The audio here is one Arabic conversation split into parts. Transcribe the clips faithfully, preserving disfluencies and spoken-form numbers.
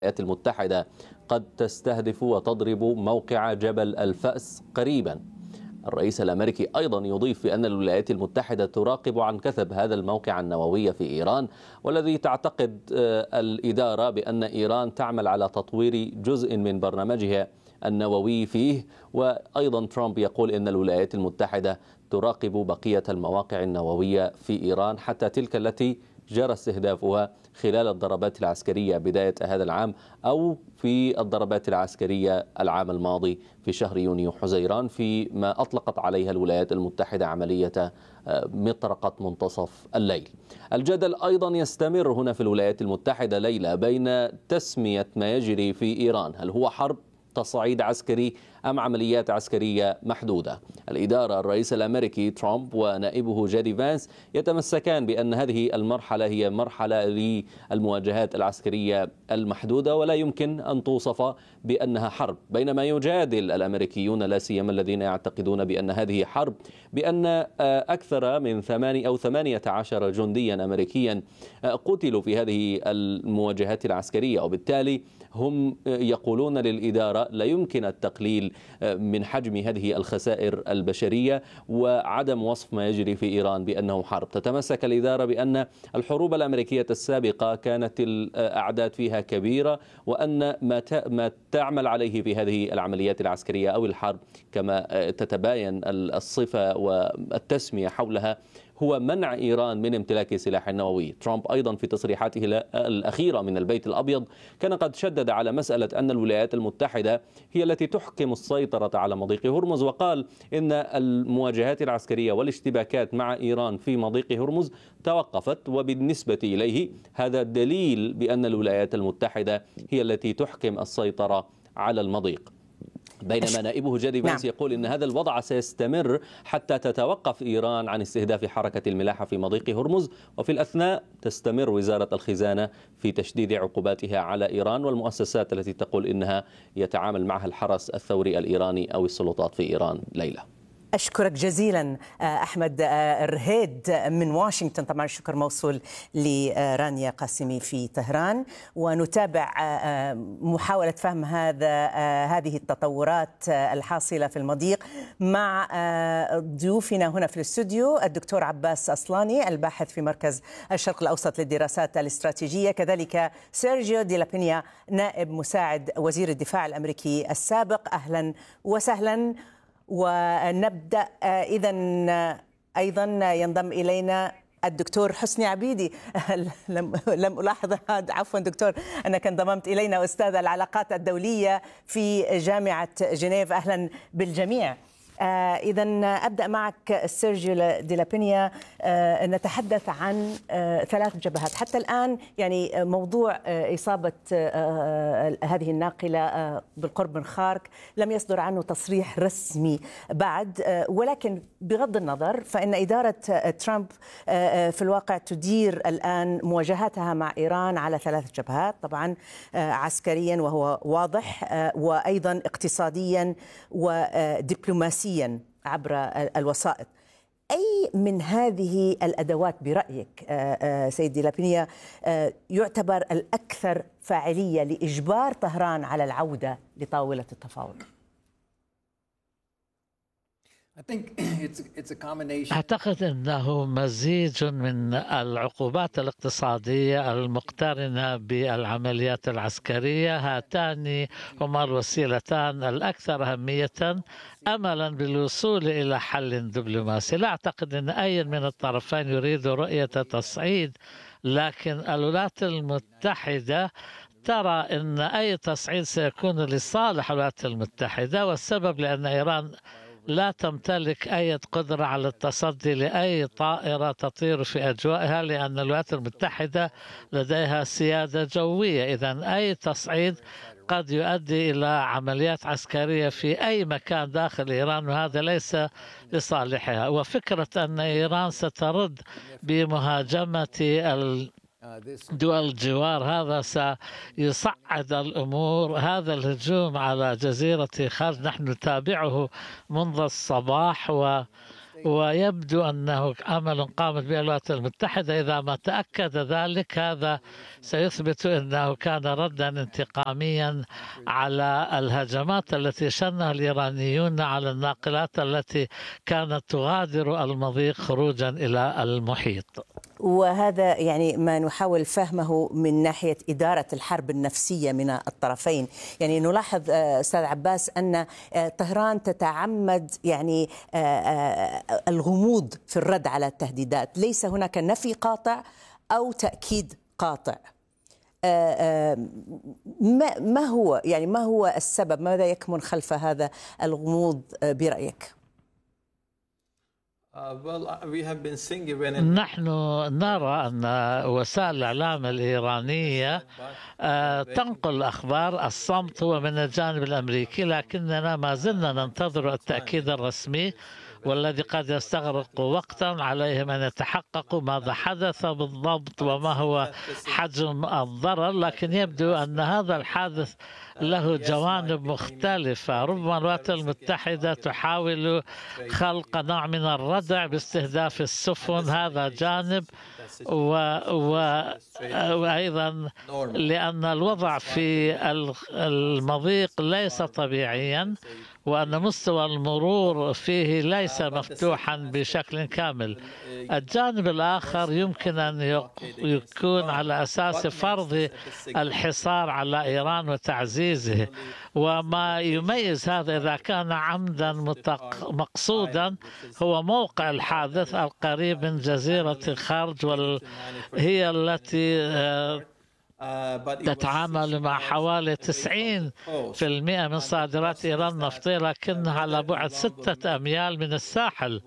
الولايات المتحدة قد تستهدف وتضرب موقع جبل الفأس قريبا. الرئيس الأمريكي أيضا يضيف بأن الولايات المتحدة تراقب عن كثب هذا الموقع النووي في إيران، والذي تعتقد الإدارة بأن إيران تعمل على تطوير جزء من برنامجها النووي فيه. وأيضا ترامب يقول أن الولايات المتحدة تراقب بقية المواقع النووية في إيران، حتى تلك التي جرى استهدافها خلال الضربات العسكرية بداية هذا العام أو في الضربات العسكرية العام الماضي في شهر يونيو حزيران، فيما أطلقت عليها الولايات المتحدة عملية مطرقة منتصف الليل. الجدل أيضا يستمر هنا في الولايات المتحدة ليلى بين تسمية ما يجري في إيران، هل هو حرب تصعيد عسكري أم عمليات عسكرية محدودة؟ الإدارة الرئيس الأمريكي ترامب ونائبه جيدي فانس يتمسكان بأن هذه المرحلة هي مرحلة للمواجهات العسكرية المحدودة ولا يمكن أن توصف بأنها حرب، بينما يجادل الأمريكيون لا سيما الذين يعتقدون بأن هذه حرب بأن أكثر من ثمانية أو ثمانية عشر جنديا أمريكيا قتلوا في هذه المواجهات العسكرية، وبالتالي هم يقولون للإدارة لا يمكن التقليل من حجم هذه الخسائر البشرية وعدم وصف ما يجري في إيران بأنه حرب. تتمسك الإدارة بأن الحروب الأمريكية السابقة كانت الأعداد فيها كبيرة، وأن ما تعمل عليه في هذه العمليات العسكرية أو الحرب كما تتباين الصفة والتسمية حولها هو منع إيران من امتلاك سلاح نووي. ترامب أيضا في تصريحاته الأخيرة من البيت الأبيض كان قد شدد على مسألة أن الولايات المتحدة هي التي تحكم السيطرة على مضيق هرمز، وقال إن المواجهات العسكرية والاشتباكات مع إيران في مضيق هرمز توقفت، وبالنسبة إليه هذا دليل بأن الولايات المتحدة هي التي تحكم السيطرة على المضيق. بينما نائبه جيدي فانس يقول إن هذا الوضع سيستمر حتى تتوقف إيران عن استهداف حركة الملاحة في مضيق هرمز، وفي الأثناء تستمر وزارة الخزانة في تشديد عقوباتها على إيران والمؤسسات التي تقول إنها يتعامل معها الحرس الثوري الإيراني أو السلطات في إيران. ليلى، أشكرك جزيلا أحمد الرهيد من واشنطن. طبعا الشكر موصول لرانيا قاسمي في طهران، ونتابع محاولة فهم هذا هذه التطورات الحاصلة في المضيق مع ضيوفنا هنا في الاستوديو الدكتور عباس أصلاني الباحث في مركز الشرق الأوسط للدراسات الاستراتيجية، كذلك سيرجيو دي لابينيا نائب مساعد وزير الدفاع الأمريكي السابق. أهلا وسهلا. ونبدأ إذا أيضا ينضم إلينا الدكتور حسني عبيدي. لم لم ألاحظ هذا، عفوا دكتور أنك انضممت إلينا، أستاذ العلاقات الدولية في جامعة جنيف. أهلا بالجميع. آه إذا أبدأ معك سيرجيو دي لابينيا. آه نتحدث عن آه ثلاث جبهات حتى الآن، يعني موضوع آه إصابة آه هذه الناقلة آه بالقرب من خارك لم يصدر عنه تصريح رسمي بعد، آه ولكن بغض النظر فإن إدارة آه ترامب آه في الواقع تدير الآن مواجهاتها مع إيران على ثلاث جبهات، طبعا آه عسكريا وهو واضح، آه وأيضا اقتصاديا ودبلوماسيا عبر الوسائط. أي من هذه الأدوات برأيك سيدي لابينيا يعتبر الأكثر فاعلية لإجبار طهران على العودة لطاولة التفاوض؟ أعتقد أنه مزيج من العقوبات الاقتصادية المقترنة بالعمليات العسكرية. هاتان هما الوسيلتان الأكثر أهمية أملا بالوصول إلى حل دبلوماسي. لا أعتقد أن أي من الطرفين يريد رؤية تصعيد، لكن الولايات المتحدة ترى أن أي تصعيد سيكون لصالح الولايات المتحدة، والسبب لأن إيران لا تمتلك أي قدرة على التصدي لأي طائرة تطير في أجوائها، لأن الولايات المتحدة لديها سيادة جوية. إذن أي تصعيد قد يؤدي إلى عمليات عسكرية في أي مكان داخل إيران، وهذا ليس لصالحها. وفكرة أن إيران سترد بمهاجمة دول الجوار هذا سيصعد الأمور. هذا الهجوم على جزيرة خارج نحن نتابعه منذ الصباح، ويبدو أنه عمل قامت به الولايات المتحدة. إذا ما تأكد ذلك هذا سيثبت أنه كان ردا انتقاميا على الهجمات التي شنها الإيرانيون على الناقلات التي كانت تغادر المضيق خروجا إلى المحيط. وهذا يعني ما نحاول فهمه من ناحية إدارة الحرب النفسية من الطرفين. يعني نلاحظ أستاذ عباس أن طهران تتعمد يعني الغموض في الرد على التهديدات، ليس هناك نفي قاطع أو تأكيد قاطع. ما ما هو يعني ما هو السبب؟ ماذا يكمن خلف هذا الغموض برأيك؟ نحن نرى أن وسائل الإعلام الإيرانية تنقل أخبار. الصمت هو من الجانب الأمريكي، لكننا ما زلنا ننتظر التأكيد الرسمي، والذي قد يستغرق وقتا. عليهم أن يتحققوا ماذا حدث بالضبط وما هو حجم الضرر، لكن يبدو أن هذا الحادث له جوانب مختلفة. ربما الولايات المتحدة تحاول خلق نوع من الردع باستهداف السفن، هذا جانب، و... و... وأيضا لأن الوضع في المضيق ليس طبيعيا، وأن مستوى المرور فيه ليس مفتوحا بشكل كامل. الجانب الآخر يمكن أن يكون على أساس فرض الحصار على إيران وتعزيزه، وما يميز هذا إذا كان عمدا مقصودا هو موقع الحادث القريب من جزيرة خرج، وهي التي تتعامل مع حوالي تسعين بالمئة من صادرات إيران النفطية، لكنها على بعد ستة أميال من الساحل.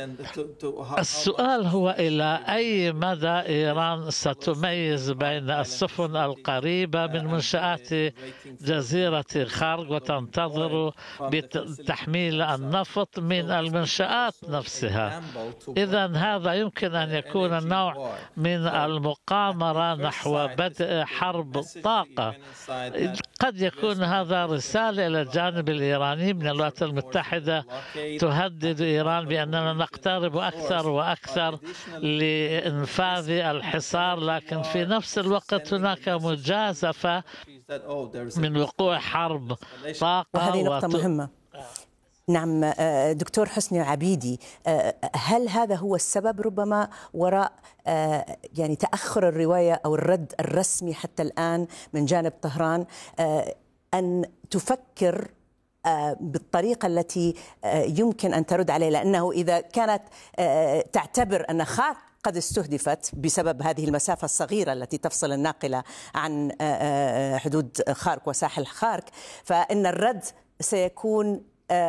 السؤال هو إلى أي مدى إيران ستميز بين السفن القريبة من منشآت جزيرة خرج وتنتظر بتحميل النفط من المنشآت نفسها. إذن هذا يمكن أن يكون نوع من المقامرة نحو بدء حرب طاقة. قد يكون هذا رسالة إلى الجانب الإيراني من الولايات المتحدة تهدد إيران بأننا نقترب أكثر وأكثر لإنفاذ الحصار، لكن في نفس الوقت هناك مجازفة من وقوع حرب طاقة. وهذه نقطة وت... مهمة. نعم دكتور حسني عبيدي، هل هذا هو السبب ربما وراء يعني تأخر الرواية أو الرد الرسمي حتى الآن من جانب طهران، أن تفكر بالطريقة التي يمكن أن ترد عليه؟ لأنه إذا كانت تعتبر أن خارق قد استهدفت بسبب هذه المسافة الصغيرة التي تفصل الناقلة عن حدود خارق وساحل خارق، فإن الرد سيكون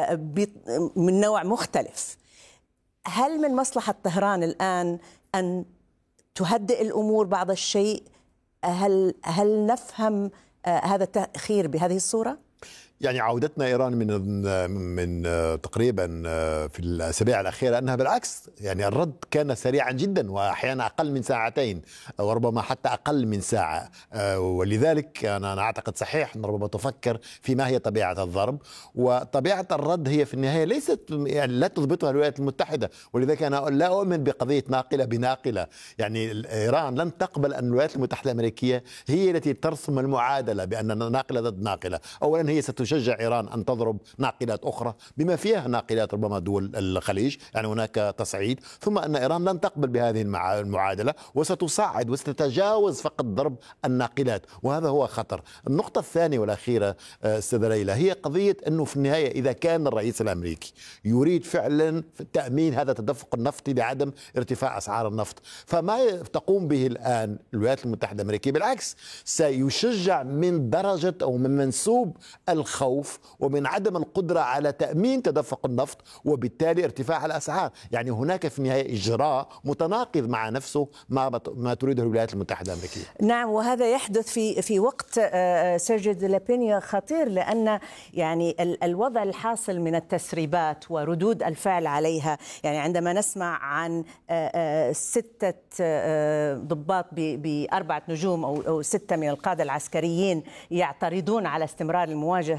من نوع مختلف. هل من مصلحة طهران الآن أن تهدئ الأمور بعض الشيء؟ هل هل نفهم هذا التأخير بهذه الصورة؟ يعني عودتنا إيران من من تقريبا في الأسابيع الأخيرة أنها بالعكس، يعني الرد كان سريعا جدا وأحيانا أقل من ساعتين وربما حتى أقل من ساعة، ولذلك أنا أعتقد صحيح أن ربما تفكر في ما هي طبيعة الضرب، وطبيعة الرد هي في النهاية ليست يعني لا تضبطها الولايات المتحدة. ولذلك أنا لا أؤمن بقضية ناقلة بناقلة. يعني إيران لن تقبل أن الولايات المتحدة الأمريكية هي التي ترسم المعادلة بأن ناقلة ضد ناقلة. أولا هي ستشجع تشجع إيران أن تضرب ناقلات أخرى بما فيها ناقلات ربما دول الخليج، يعني هناك تصعيد، ثم أن إيران لن تقبل بهذه المعادلة وستصعد وستتجاوز فقط ضرب الناقلات، وهذا هو خطر. النقطة الثانية والأخيرة أستاذة ليلى هي قضية أنه في النهاية إذا كان الرئيس الأمريكي يريد فعلا تأمين هذا التدفق النفطي بعدم ارتفاع أسعار النفط، فما تقوم به الآن الولايات المتحدة الأمريكية بالعكس سيشجع من درجة أو من منسوب الخوف ومن عدم القدرة على تأمين تدفق النفط وبالتالي ارتفاع الأسعار. يعني هناك في النهاية إجراء متناقض مع نفسه ما ما تريده الولايات المتحدة الأمريكية. نعم، وهذا يحدث في في وقت سيرجيو دي لابينيا خطير، لأن يعني الوضع الحاصل من التسريبات وردود الفعل عليها، يعني عندما نسمع عن ستة ضباط بأربعة نجوم أو ستة من القادة العسكريين يعترضون على استمرار المواجهة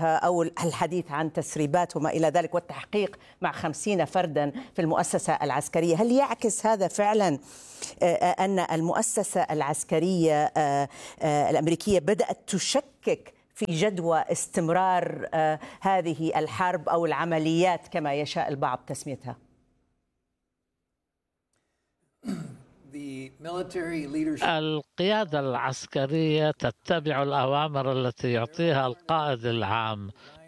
وجودها أو الحديث عن تسريبات وما إلى ذلك والتحقيق مع خمسين فردا في المؤسسة العسكرية، هل يعكس هذا فعلا أن المؤسسة العسكرية الأمريكية بدأت تشكك في جدوى استمرار هذه الحرب أو العمليات كما يشاء البعض تسميتها؟ القيادة العسكرية تتبع الأوامر التي يعطيها القائد العام،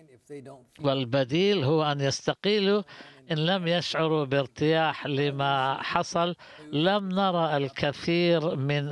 والبديل هو أن يستقيلوا إن لم يشعروا بارتياح لما حصل. لم نرى الكثير من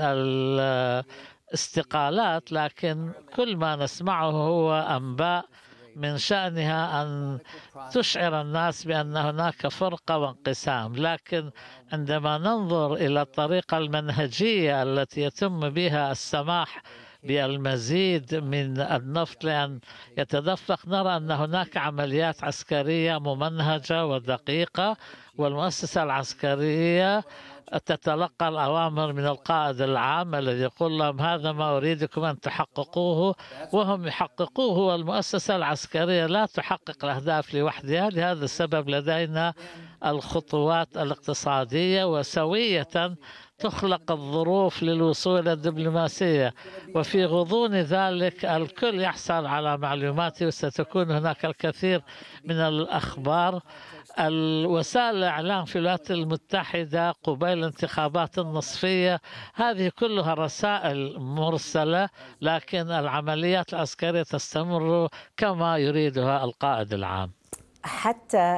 الاستقالات، لكن كل ما نسمعه هو أنباء من شأنها أن تشعر الناس بأن هناك فرقة وانقسام. لكن عندما ننظر إلى الطريقة المنهجية التي يتم بها السماح بالمزيد من النفط لأن يتدفق، نرى أن هناك عمليات عسكرية ممنهجة ودقيقة، والمؤسسة العسكرية تتلقى الأوامر من القائد العام الذي يقول لهم هذا ما أريدكم أن تحققوه، وهم يحققوه. والمؤسسة العسكرية لا تحقق الأهداف لوحدها، لهذا السبب لدينا الخطوات الاقتصادية، وسوية تخلق الظروف للوصول إلى الدبلوماسية. وفي غضون ذلك الكل يحصل على معلوماته، وستكون هناك الكثير من الأخبار. الوسائل الإعلام في الولايات المتحدة قبيل الانتخابات النصفية هذه كلها رسائل مرسلة، لكن العمليات العسكرية تستمر كما يريدها القائد العام. حتى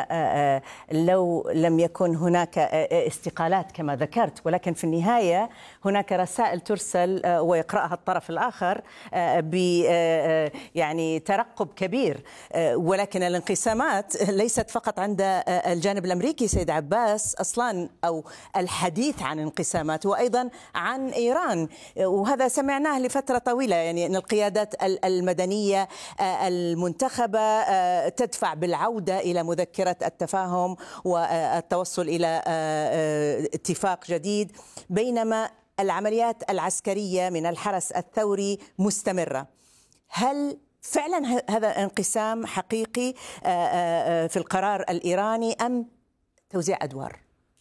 لو لم يكن هناك استقالات كما ذكرت، ولكن في النهاية هناك رسائل ترسل ويقرأها الطرف الآخر ب يعني ترقب كبير. ولكن الانقسامات ليست فقط عند الجانب الأمريكي سيد عباس أصلا، أو الحديث عن انقسامات وأيضا عن إيران، وهذا سمعناه لفترة طويلة، يعني أن القيادات المدنية المنتخبة تدفع بالعودة إلى مذكرة التفاهم والتوصل إلى اتفاق جديد، بينما العمليات العسكرية من الحرس الثوري مستمرة. هل فعلا هذا انقسام حقيقي في القرار الإيراني أم توزيع أدوار؟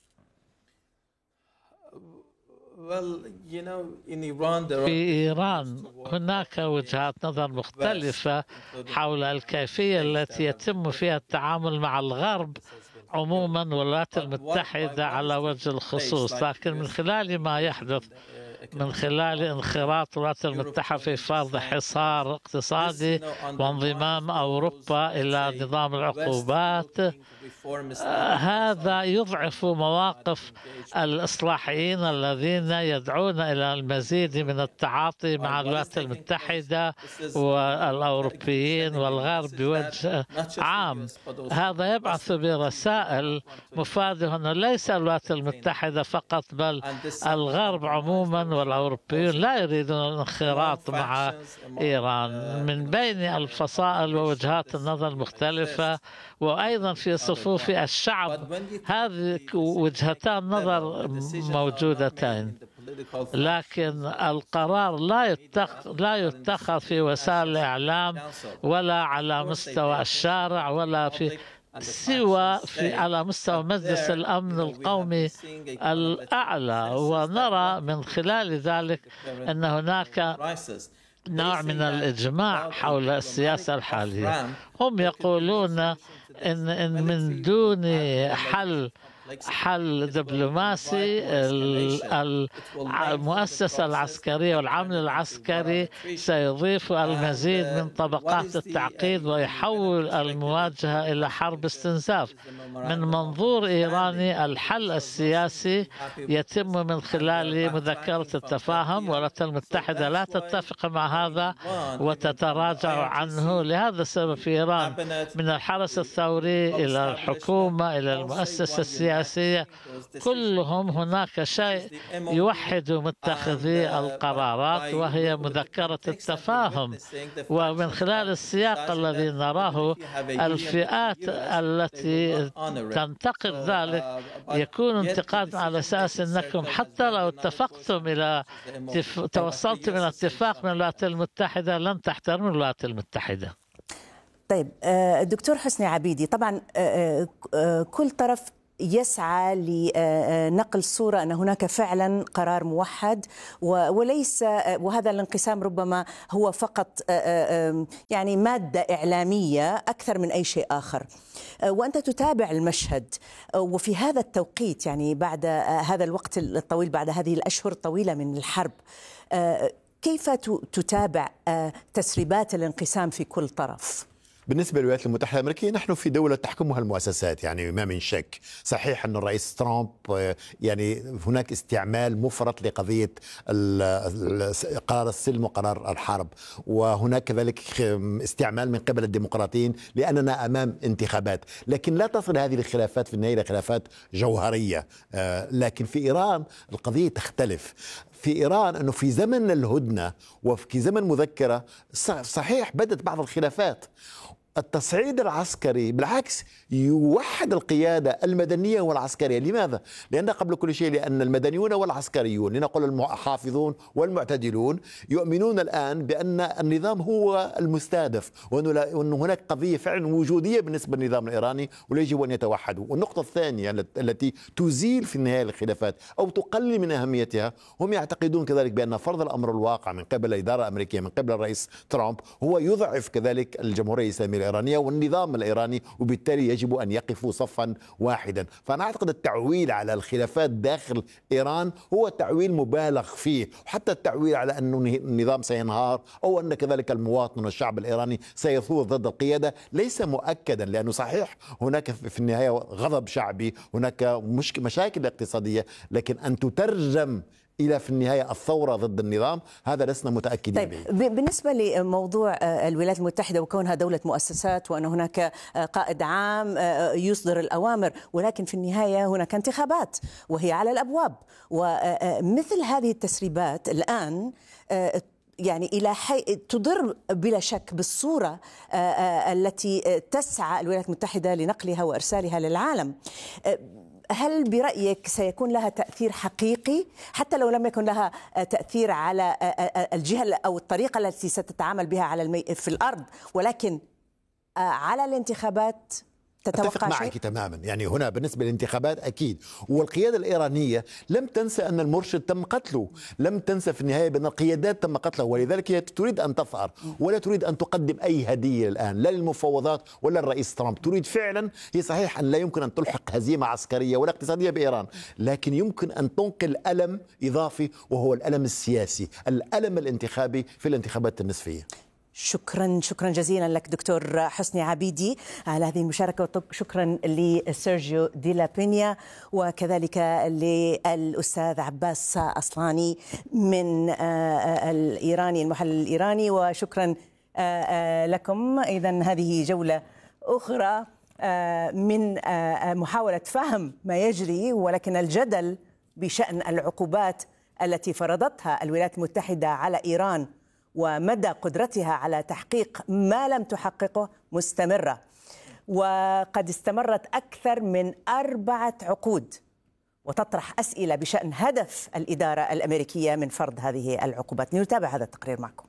في إيران هناك وجهات نظر مختلفة حول الكيفية التي يتم فيها التعامل مع الغرب عموما والولايات المتحدة على وجه الخصوص، لكن من خلال ما يحدث من خلال انخراط الولايات المتحدة في فرض حصار اقتصادي وانضمام أوروبا إلى نظام العقوبات، هذا يضعف مواقف الإصلاحيين الذين يدعون إلى المزيد من التعاطي مع الولايات المتحدة والأوروبيين والغرب بوجه عام. هذا يبعث برسائل مفادة أنه ليس الولايات المتحدة فقط بل الغرب عموما والأوروبيون لا يريدون الانخراط مع إيران. من بين الفصائل ووجهات النظر المختلفة وأيضا في صفوف الشعب هذه وجهتان نظر موجودتين، لكن القرار لا يتخذ لا يتخذ في وسائل الإعلام ولا على مستوى الشارع ولا في سوى في على مستوى مجلس الأمن القومي الأعلى. ونرى من خلال ذلك أن هناك نوع من الإجماع حول السياسة الحالية. هم يقولون إن, إن من دون حل حل دبلوماسي المؤسسة العسكرية والعمل العسكري سيضيف المزيد من طبقات التعقيد ويحول المواجهة إلى حرب استنزاف. من منظور إيراني الحل السياسي يتم من خلال مذكرة التفاهم، والولايات المتحدة لا تتفق مع هذا وتتراجع عنه. لهذا السبب في إيران من الحرس الثوري إلى الحكومة إلى المؤسسة السياسية كلهم هناك شيء يوحد متخذي القرارات وهي مذكرة التفاهم. ومن خلال السياق الذي نراه الفئات التي تنتقد ذلك يكون انتقاد على أساس أنكم حتى لو اتفقتم إلى توصلتم إلى اتفاق من الولايات المتحدة لن تحترموا الولايات المتحدة. طيب دكتور حسني عبيدي، طبعا كل طرف يسعى لنقل صورة أن هناك فعلا قرار موحد، وليس وهذا الانقسام ربما هو فقط يعني مادة إعلامية أكثر من أي شيء آخر. وأنت تتابع المشهد وفي هذا التوقيت، يعني بعد هذا الوقت الطويل، بعد هذه الأشهر الطويلة من الحرب، كيف تتابع تسريبات الانقسام في كل طرف؟ بالنسبة للولايات المتحدة الأمريكية نحن في دولة تحكمها المؤسسات، يعني ما من شك. صحيح أن الرئيس ترامب يعني هناك استعمال مفرط لقضية قرار السلم وقرار الحرب، وهناك كذلك استعمال من قبل الديمقراطيين لأننا أمام انتخابات، لكن لا تصل هذه الخلافات في النهاية لخلافات جوهرية. لكن في إيران القضية تختلف. في إيران أنه في زمن الهدنة وفي زمن مذكرة صحيح بدت بعض الخلافات. التصعيد العسكري بالعكس يوحد القيادة المدنية والعسكرية. لماذا؟ لأن قبل كل شيء لأن المدنيون والعسكريون، لنقول المحافظون والمعتدلون، يؤمنون الآن بأن النظام هو المستهدف، وأن هناك قضية فعلا وجودية بالنسبة للنظام الإيراني ويجب أن يتوحدوا. والنقطة الثانية التي تزيل في النهاية الخلافات أو تقلل من أهميتها، هم يعتقدون كذلك بأن فرض الأمر الواقع من قبل الإدارة الأمريكية من قبل الرئيس ترامب هو يضعف كذلك الجمهورية الإسلامية الإيرانية والنظام الإيراني، وبالتالي يجب أن يقفوا صفا واحدا. فأنا أعتقد التعويل على الخلافات داخل إيران هو تعويل مبالغ فيه، وحتى التعويل على أن النظام سينهار أو أن كذلك المواطن والشعب الإيراني سيثور ضد القيادة ليس مؤكدا، لأنه صحيح هناك في النهاية غضب شعبي، هناك مشاكل اقتصادية، لكن أن تترجم إلى في النهاية الثورة ضد النظام هذا لسنا متأكدين طيب به. بالنسبة لموضوع الولايات المتحدة وكونها دولة مؤسسات وأن هناك قائد عام يصدر الأوامر، ولكن في النهاية هناك انتخابات وهي على الأبواب، ومثل هذه التسريبات الآن يعني إلى حي تضر بلا شك بالصورة التي تسعى الولايات المتحدة لنقلها وإرسالها للعالم. هل برأيك سيكون لها تأثير حقيقي حتى لو لم يكن لها تأثير على الجهة أو الطريقة التي ستتعامل بها على المي... في الأرض، ولكن على الانتخابات تتوقع أتفق معك شيء؟ تماما. يعني هنا بالنسبة للانتخابات أكيد، والقيادة الإيرانية لم تنسى أن المرشد تم قتله، لم تنسى في النهاية بأن القيادات تم قتله، ولذلك هي تريد أن تظهر ولا تريد أن تقدم أي هدية الآن لا للمفاوضات ولا الرئيس ترامب. تريد فعلا، هي صحيح أن لا يمكن أن تلحق هزيمة عسكرية ولا اقتصادية بإيران، لكن يمكن أن تنقل ألم إضافي وهو الألم السياسي، الألم الانتخابي في الانتخابات النصفية. شكرا شكرا جزيلا لك دكتور حسني عبيدي على هذه المشاركة، وشكرا لسيرجيو دي لا بينيا وكذلك للأستاذ عباس أصلاني من الإيراني المحلل الإيراني، وشكرا لكم. إذن هذه جولة أخرى من محاولة فهم ما يجري، ولكن الجدل بشأن العقوبات التي فرضتها الولايات المتحدة على إيران ومدى قدرتها على تحقيق ما لم تحققه مستمرة، وقد استمرت أكثر من أربعة عقود، وتطرح أسئلة بشأن هدف الإدارة الأمريكية من فرض هذه العقوبات. نتابع هذا التقرير معكم.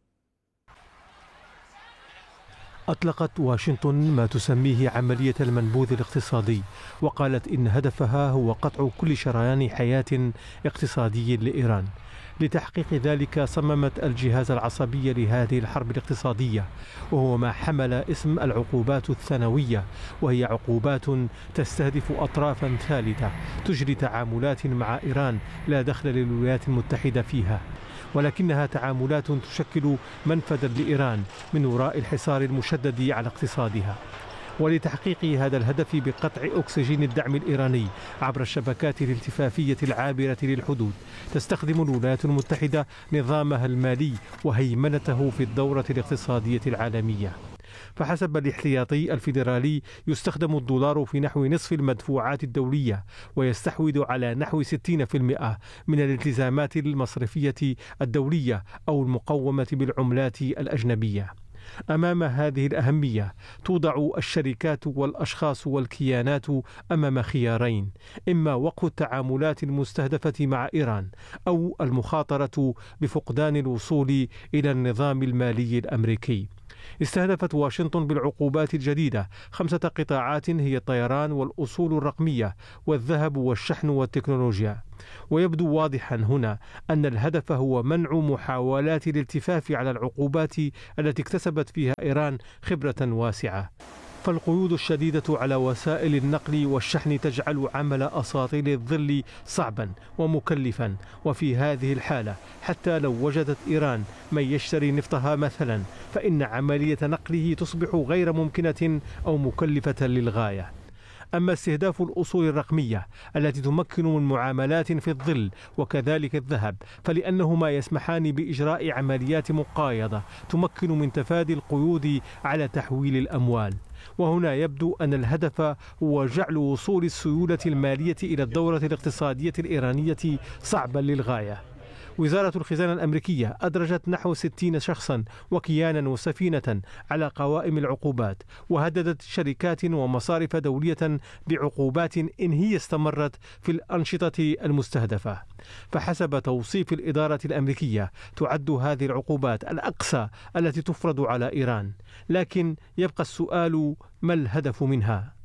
أطلقت واشنطن ما تسميه عملية المنبوذ الاقتصادي، وقالت إن هدفها هو قطع كل شريان حياة اقتصادي لإيران. لتحقيق ذلك صممت الجهاز العصبي لهذه الحرب الاقتصادية، وهو ما حمل اسم العقوبات الثانوية، وهي عقوبات تستهدف أطرافا ثالثة تجري تعاملات مع إيران لا دخل للولايات المتحدة فيها، ولكنها تعاملات تشكل منفذا لإيران من وراء الحصار المشدد على اقتصادها. ولتحقيق هذا الهدف بقطع أكسجين الدعم الإيراني عبر الشبكات الالتفافية العابرة للحدود، تستخدم الولايات المتحدة نظامها المالي وهيمنته في الدورة الاقتصادية العالمية. فحسب الاحتياطي الفيدرالي يستخدم الدولار في نحو نصف المدفوعات الدولية، ويستحوذ على نحو ستين بالمئة من الالتزامات المصرفية الدولية أو المقومة بالعملات الأجنبية. أمام هذه الأهمية توضع الشركات والأشخاص والكيانات أمام خيارين: إما وقف التعاملات المستهدفة مع إيران، أو المخاطرة بفقدان الوصول إلى النظام المالي الأمريكي. استهدفت واشنطن بالعقوبات الجديدة خمسة قطاعات هي الطيران والأصول الرقمية والذهب والشحن والتكنولوجيا. ويبدو واضحا هنا أن الهدف هو منع محاولات الالتفاف على العقوبات التي اكتسبت فيها إيران خبرة واسعة. فالقيود الشديدة على وسائل النقل والشحن تجعل عمل أساطيل الظل صعبا ومكلفا، وفي هذه الحالة حتى لو وجدت إيران من يشتري نفطها مثلا فإن عملية نقله تصبح غير ممكنة أو مكلفة للغاية. أما استهداف الأصول الرقمية التي تمكن من معاملات في الظل وكذلك الذهب فلأنهما يسمحان بإجراء عمليات مقايضة تمكن من تفادي القيود على تحويل الأموال. وهنا يبدو أن الهدف هو جعل وصول السيولة المالية إلى الدورة الاقتصادية الإيرانية صعبا للغاية. وزارة الخزانة الأمريكية أدرجت نحو ستين شخصا وكيانا وسفينة على قوائم العقوبات، وهددت شركات ومصارف دولية بعقوبات إن هي استمرت في الأنشطة المستهدفة. فحسب توصيف الإدارة الأمريكية تعد هذه العقوبات الأقصى التي تفرض على إيران، لكن يبقى السؤال: ما الهدف منها؟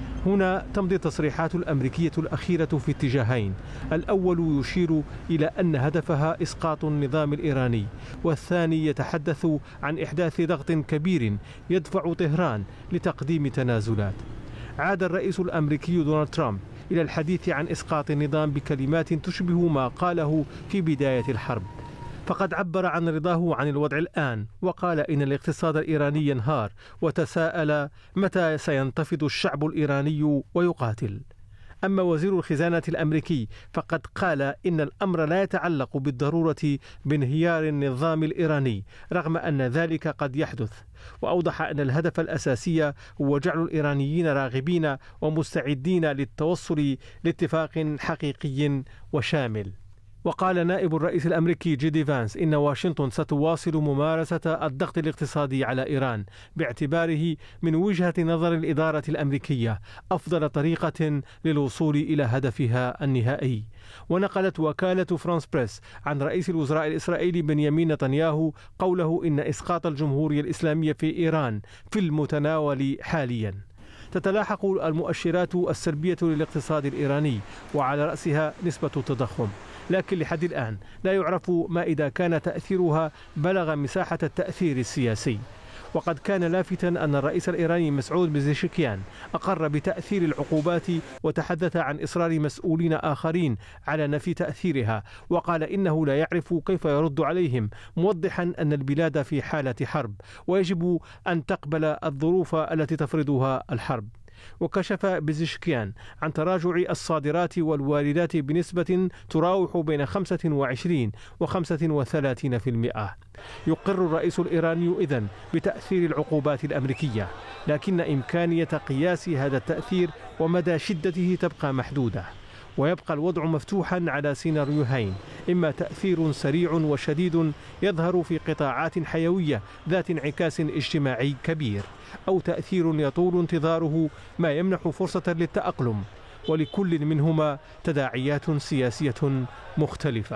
هنا تمضي التصريحات الأمريكية الأخيرة في اتجاهين. الأول يشير إلى أن هدفها إسقاط النظام الإيراني، والثاني يتحدث عن إحداث ضغط كبير يدفع طهران لتقديم تنازلات. عاد الرئيس الأمريكي دونالد ترامب إلى الحديث عن إسقاط النظام بكلمات تشبه ما قاله في بداية الحرب، فقد عبر عن رضاه عن الوضع الآن وقال إن الاقتصاد الإيراني ينهار، وتساءل متى سينتفض الشعب الإيراني ويقاتل. أما وزير الخزانة الأمريكي فقد قال إن الأمر لا يتعلق بالضرورة بانهيار النظام الإيراني رغم أن ذلك قد يحدث، وأوضح أن الهدف الأساسي هو جعل الإيرانيين راغبين ومستعدين للتوصل لاتفاق حقيقي وشامل. وقال نائب الرئيس الأمريكي جيدي فانس إن واشنطن ستواصل ممارسة الضغط الاقتصادي على إيران باعتباره من وجهة نظر الإدارة الأمريكية أفضل طريقة للوصول إلى هدفها النهائي. ونقلت وكالة فرانس بريس عن رئيس الوزراء الإسرائيلي بنيامين نتنياهو قوله إن إسقاط الجمهورية الإسلامية في إيران في المتناول حاليا. تتلاحق المؤشرات السلبية للاقتصاد الإيراني وعلى رأسها نسبة التضخم، لكن لحد الآن لا يعرف ما إذا كان تأثيرها بلغ مساحة التأثير السياسي. وقد كان لافتا أن الرئيس الإيراني مسعود بزيشكيان أقر بتأثير العقوبات وتحدث عن إصرار مسؤولين آخرين على نفي تأثيرها، وقال إنه لا يعرف كيف يرد عليهم، موضحا أن البلاد في حالة حرب ويجب أن تقبل الظروف التي تفرضها الحرب. وكشف بزيشكيان عن تراجع الصادرات والواردات بنسبة تراوح بين خمسة وعشرين وخمسة وثلاثين في المئة. يقر الرئيس الإيراني إذن بتأثير العقوبات الأمريكية، لكن إمكانية قياس هذا التأثير ومدى شدته تبقى محدودة، ويبقى الوضع مفتوحا على سيناريوهين: إما تأثير سريع وشديد يظهر في قطاعات حيوية ذات انعكاس اجتماعي كبير، أو تأثير يطول انتظاره ما يمنح فرصة للتأقلم، ولكل منهما تداعيات سياسية مختلفة.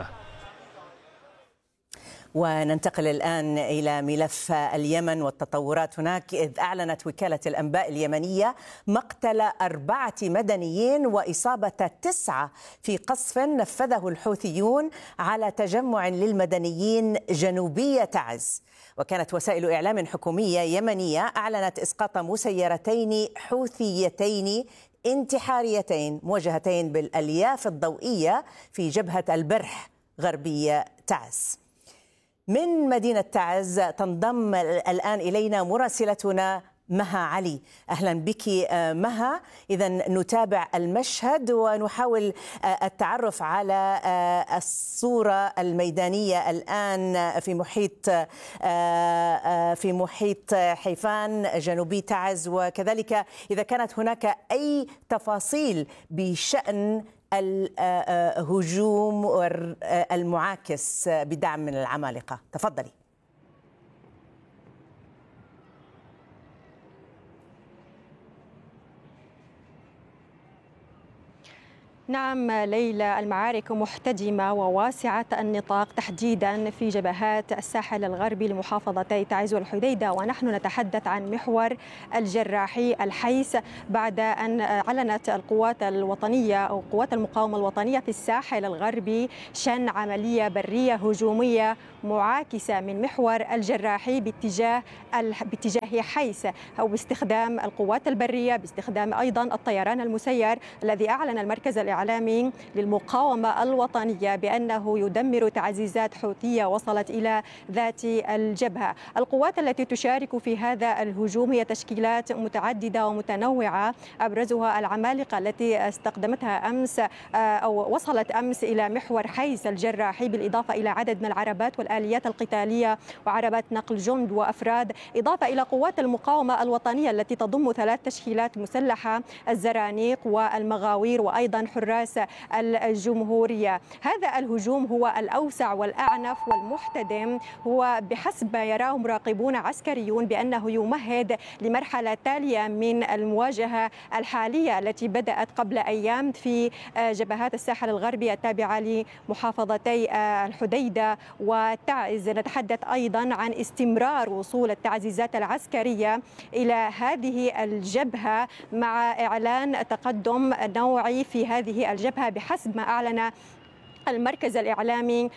وننتقل الآن إلى ملف اليمن والتطورات هناك، إذ أعلنت وكالة الأنباء اليمنية مقتل أربعة مدنيين وإصابة تسعة في قصف نفذه الحوثيون على تجمع للمدنيين جنوبي تعز. وكانت وسائل إعلام حكومية يمنية أعلنت إسقاط مسيرتين حوثيتين انتحاريتين موجهتين بالألياف الضوئية في جبهة البرح غربي تعز. من مدينة تعز تنضم الآن إلينا مراسلتنا مها علي. أهلا بك مها. إذن نتابع المشهد ونحاول التعرف على الصورة الميدانية الآن في محيط في محيط حيفان جنوبي تعز، وكذلك إذا كانت هناك أي تفاصيل بشأن الهجوم المعاكس بدعم من العمالقة. تفضلي. نعم ليلى، المعارك محتدمة وواسعة النطاق تحديدا في جبهات الساحل الغربي لمحافظتي تعز والحديدة، ونحن نتحدث عن محور الجراحي الحيس بعد أن أعلنت القوات الوطنية أو قوات المقاومة الوطنية في الساحل الغربي شن عملية برية هجومية معاكسة من محور الجراحي باتجاه باتجاه حيس أو باستخدام القوات البرية، باستخدام أيضا الطيران المسير الذي أعلن المركز الإعلامي للمقاومة الوطنية بأنه يدمر تعزيزات حوثية وصلت إلى ذات الجبهة. القوات التي تشارك في هذا الهجوم هي تشكيلات متعددة ومتنوعة، أبرزها العمالقة التي استخدمتها أمس أو وصلت أمس إلى محور حيس الجراحي، بالإضافة إلى عدد من العربات والآليات القتالية وعربات نقل جند وأفراد، إضافة إلى قوات المقاومة الوطنية التي تضم ثلاث تشكيلات مسلحة: الزرانيق والمغاوير وأيضا حراس الجمهورية. هذا الهجوم هو الأوسع والأعنف والمحتدم، هو بحسب ما يراه مراقبون عسكريون بأنه يمهد لمرحلة تالية من المواجهة الحالية التي بدأت قبل أيام في جبهات الساحل الغربي التابعة لمحافظتي الحديدة وتعز. نتحدث أيضا عن استمرار وصول التعزيزات العسكرية إلى هذه الجبهة مع إعلان تقدم نوعي في هذه الجبهة بحسب ما أعلن المركز الإعلامي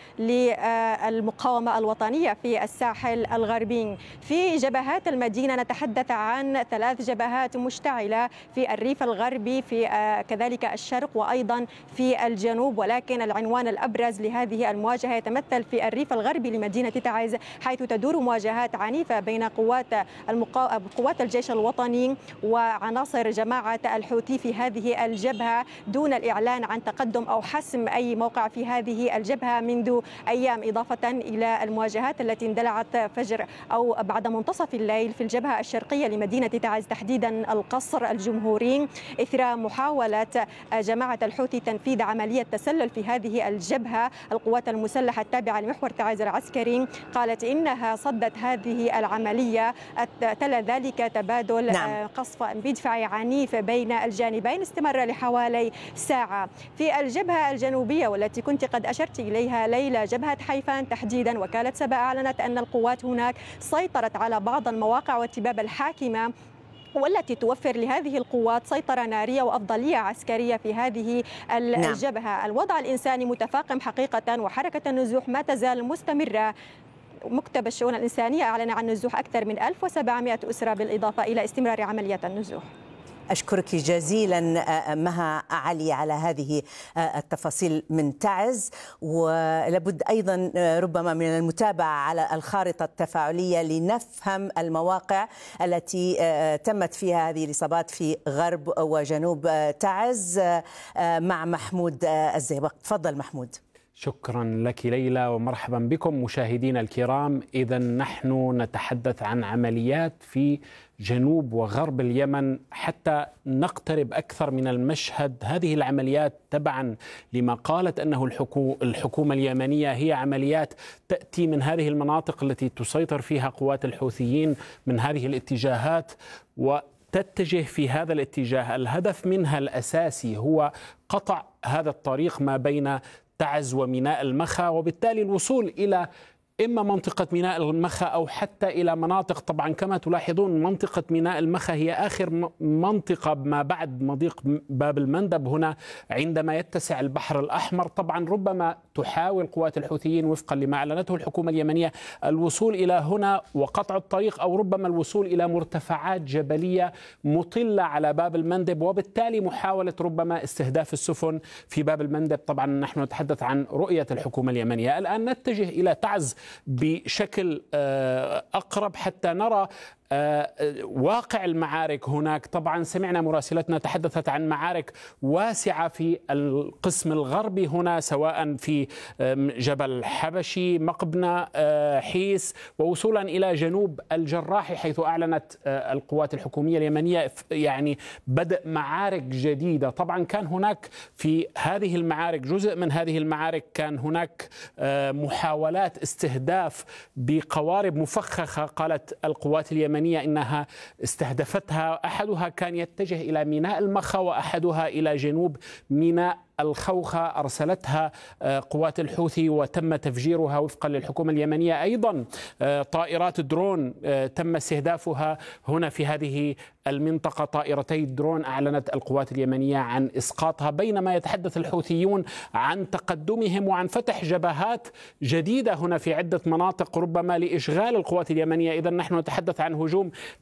للمقاومة الوطنية في الساحل الغربي. في جبهات المدينة نتحدث عن ثلاث جبهات مشتعلة في الريف الغربي، في كذلك الشرق وأيضا في الجنوب، ولكن العنوان الأبرز لهذه المواجهة يتمثل في الريف الغربي لمدينة تعز، حيث تدور مواجهات عنيفة بين قوات المقا... قوات الجيش الوطني وعناصر جماعة الحوثي في هذه الجبهة، دون الإعلان عن تقدم أو حسم أي موقع في هذه الجبهة منذ أيام، إضافة إلى المواجهات التي اندلعت فجر أو بعد منتصف الليل في الجبهة الشرقية لمدينة تعز، تحديدا القصر الجمهوري، إثر محاولة جماعة الحوثي تنفيذ عملية تسلل في هذه الجبهة. القوات المسلحة التابعة لمحور تعز العسكري قالت إنها صدت هذه العملية، تلا ذلك تبادل نعم. قصف مدفعي عنيف بين الجانبين استمر لحوالي ساعة. في الجبهة الجنوبية والتي كنت قد أشرت إليها ليلى، جبهة حيفان تحديدا، وكالة سبأ أعلنت أن القوات هناك سيطرت على بعض المواقع والتباب الحاكمة والتي توفر لهذه القوات سيطرة نارية وأفضلية عسكرية في هذه الجبهة. نعم. الوضع الإنساني متفاقم حقيقة، وحركة النزوح ما تزال مستمرة. مكتب الشؤون الإنسانية أعلن عن نزوح أكثر من ألف وسبعمائة أسرة، بالإضافة إلى استمرار عمليات النزوح. أشكرك جزيلا مها علي على هذه التفاصيل من تعز، ولابد أيضا ربما من المتابعة على الخارطة التفاعلية لنفهم المواقع التي تمت فيها هذه الإصابات في غرب وجنوب تعز مع محمود الزيبق. تفضل محمود. شكرا لك ليلى ومرحبا بكم مشاهدينا الكرام. إذا نحن نتحدث عن عمليات في جنوب وغرب اليمن حتى نقترب أكثر من المشهد. هذه العمليات تبعا لما قالت أنه الحكومة اليمنية هي عمليات تأتي من هذه المناطق التي تسيطر فيها قوات الحوثيين من هذه الاتجاهات وتتجه في هذا الاتجاه. الهدف منها الأساسي هو قطع هذا الطريق ما بين تعز وميناء المخا، وبالتالي الوصول إلى إما منطقة ميناء المخا أو حتى إلى مناطق، طبعا كما تلاحظون منطقة ميناء المخا هي آخر منطقة ما بعد مضيق باب المندب هنا عندما يتسع البحر الأحمر. طبعا ربما تحاول قوات الحوثيين وفقا لما أعلنته الحكومة اليمنية الوصول إلى هنا وقطع الطريق، أو ربما الوصول إلى مرتفعات جبلية مطلة على باب المندب، وبالتالي محاولة ربما استهداف السفن في باب المندب. طبعا نحن نتحدث عن رؤية الحكومة اليمنية. الآن نتجه إلى تعز بشكل أقرب حتى نرى واقع المعارك هناك. طبعا سمعنا مراسلتنا تحدثت عن معارك واسعة في القسم الغربي هنا، سواء في جبل حبشي، مقبنة، حيس، ووصولا إلى جنوب الجراحي حيث أعلنت القوات الحكومية اليمنية يعني بدء معارك جديدة. طبعا كان هناك في هذه المعارك، جزء من هذه المعارك كان هناك محاولات استهداف بقوارب مفخخة قالت القوات اليمنية إنها استهدفتها. أحدها كان يتجه إلى ميناء المخا وأحدها إلى جنوب ميناء الخوخة أرسلتها قوات الحوثي وتم تفجيرها وفقا للحكومة اليمنية. أيضا طائرات درون تم استهدافها هنا في هذه المنطقة، طائرتي درون أعلنت القوات اليمنية عن إسقاطها، بينما يتحدث الحوثيون عن تقدمهم وعن فتح جبهات جديدة هنا في عدة مناطق ربما لإشغال القوات اليمنية. إذن نحن نتحدث عن هجوم